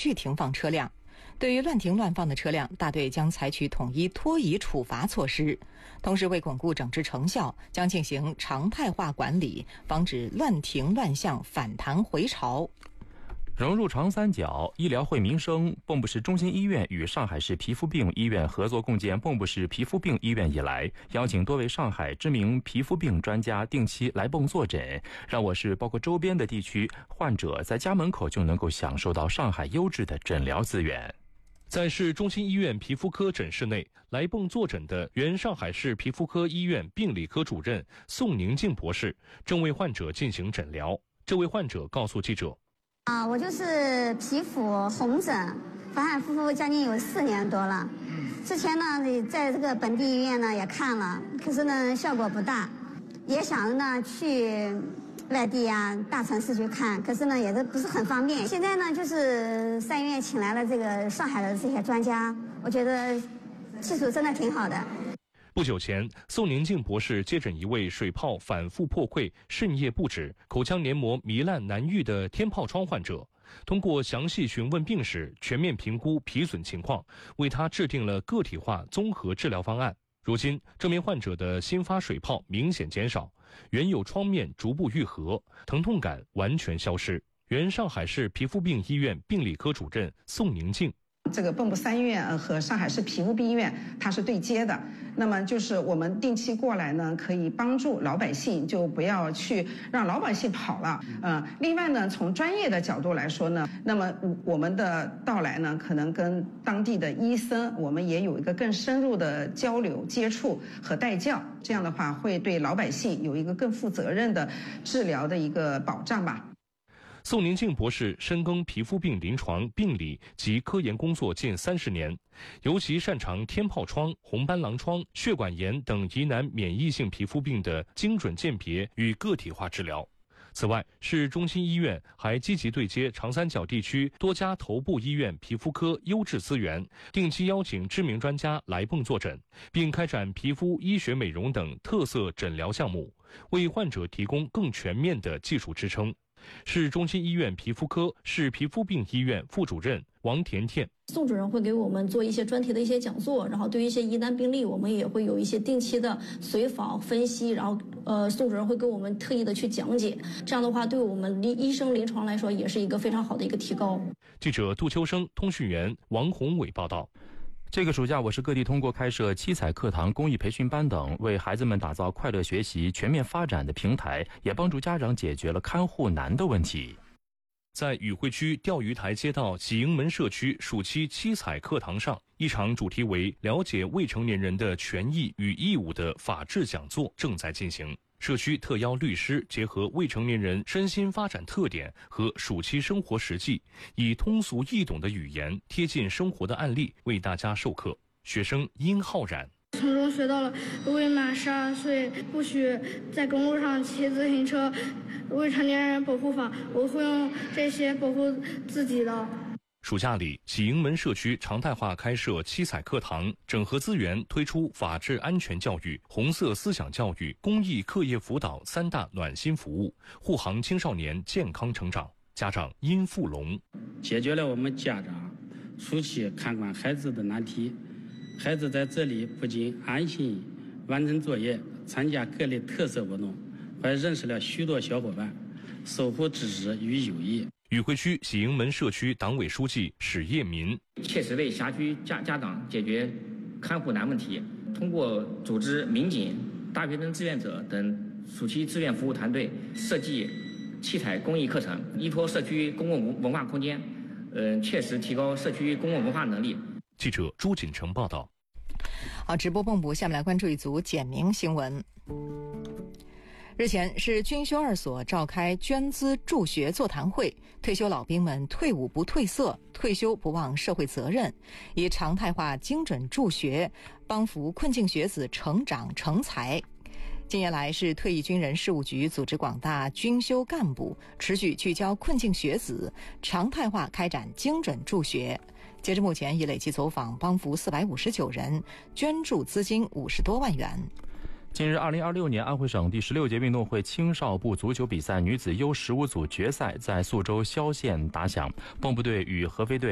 序停放车辆。对于乱停乱放的车辆，大队将采取统一拖移处罚措施，同时为巩固整治成效，将进行常态化管理，防止乱停乱向反弹回潮。 融入长三角，医疗惠民生，蚌埠市中心医院与上海市皮肤病医院合作共建蚌埠市皮肤病医院以来，邀请多位上海知名皮肤病专家定期来蚌坐诊，让我市包括周边的地区患者在家门口就能够享受到上海优质的诊疗资源。 在市中心医院皮肤科诊室内，来蚌坐诊的原上海市皮肤科医院病理科主任宋宁静博士正为患者进行诊疗。这位患者告诉记者： 我就是皮肤红疹，反反复复将近有4年多了。之前呢，在这个本地医院呢也看了，可是呢效果不大，也想着呢去外地啊大城市去看，可是呢也不是很方便。现在呢就是3医院请来了这个上海的这些专家，我觉得技术真的挺好的。 不久前，宋宁静博士接诊一位水泡反复破溃、渗液不止、口腔黏膜糜烂难愈的天疱疮患者。通过详细询问病史，全面评估皮损情况，为他制定了个体化综合治疗方案。如今，这名患者的新发水泡明显减少，原有疮面逐步愈合，疼痛感完全消失。原上海市皮肤病医院病理科主任宋宁静。 这个蚌埠3医院和上海市皮肤病医院它是对接的，那么就是我们定期过来呢，可以帮助老百姓，就不要去让老百姓跑了。另外呢，从专业的角度来说呢，那么我们的到来呢，可能跟当地的医生，我们也有一个更深入的交流、接触和带教，这样的话会对老百姓有一个更负责任的治疗的一个保障吧。 宋宁静博士深耕皮肤病临床、病理及科研工作近30年，尤其擅长天疱疮、红斑狼疮、血管炎等疑难免疫性皮肤病的精准鉴别与个体化治疗。此外，市中心医院还积极对接长三角地区多家头部医院皮肤科优质资源，定期邀请知名专家来蚌坐诊，并开展皮肤医学美容等特色诊疗项目，为患者提供更全面的技术支撑。市中心医院皮肤科市皮肤病医院副主任王甜甜： 宋主任会给我们做一些专题的一些讲座，然后对于一些疑难病例，我们也会有一些定期的随访分析，然后宋主任会给我们特意的去讲解，这样的话对我们医生临床来说也是一个非常好的一个提高。 记者杜秋生、通讯员王宏伟报道。 这个暑假，我市各地通过开设七彩课堂、公益培训班等，为孩子们打造快乐学习、全面发展的平台，也帮助家长解决了看护难的问题。 在宇汇区钓鱼台街道喜盈门社区暑期七彩课堂上，一场主题为了解未成年人的权益与义务的法治讲座正在进行。社区特邀律师结合未成年人身心发展特点和暑期生活实际，以通俗易懂的语言、贴近生活的案例为大家授课。学生殷浩然从中学到了未满12岁不许在公路上骑自行车，未成年人保护法，我会用这些保护自己的。 暑假里，喜盈门社区常态化开设七彩课堂，整合资源推出法治安全教育、红色思想教育、公益课业辅导3大暖心服务，护航青少年健康成长。家长殷富龙： 解决了我们家长暑期看管孩子的难题，孩子在这里不仅安心完成作业、参加各类特色活动，还认识了许多小伙伴，收获知识与友谊。 宇汇区喜盈门社区党委书记史业民： 切实为辖区家长解决看护难问题，通过组织民警、大学生志愿者等暑期志愿服务团队设计七彩公益课程，依托社区公共文化空间，切实提高社区公共文化能力。 记者朱锦成报道。 好，直播蚌埠，下面来关注一组简明新闻。日前，市军修2所召开捐资助学座谈会，退休老兵们退伍不褪色，退休不忘社会责任，以常态化精准助学，帮扶困境学子成长成才。近年来，市退役军人事务局组织广大军修干部持续聚焦困境学子，常态化开展精准助学。截至目前，已累计走访帮扶459人，捐助资金50多万元。 近日，2026年安徽省第16届运动会青少部足球比赛女子U15组决赛在宿州萧县打响，蚌埠队与合肥队